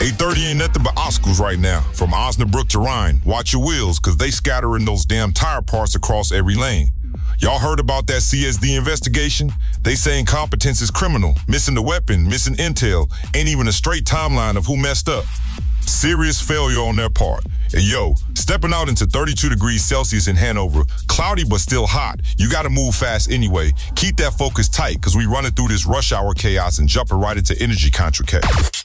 830 ain't nothing but obstacles right now. From Osnabrück to Rhine, watch your wheels, cause they scattering those damn tire parts across every lane. Y'all heard about that CSD investigation? They say incompetence is criminal, missing the weapon, missing intel, ain't even a straight timeline of who messed up. Serious failure on their part. And yo, stepping out into 32 degrees Celsius in Hanover, cloudy but still hot, you gotta move fast anyway. Keep that focus tight, cause we running through this rush hour chaos and jumping right into energy contract.